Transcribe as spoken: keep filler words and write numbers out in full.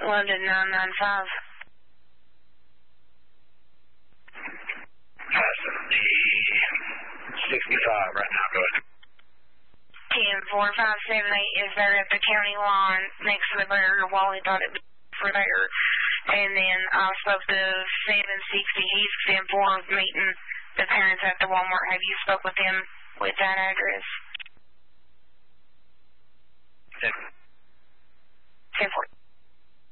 London nine nine five. sixty-five right now, go ahead. ten four five seven eight is there at the county line next to the barrier. Wally thought it was for there. And then I spoke to seven sixty. He's ten four meeting the parents at the Walmart. Have you spoke with him with that address? ten. ten four.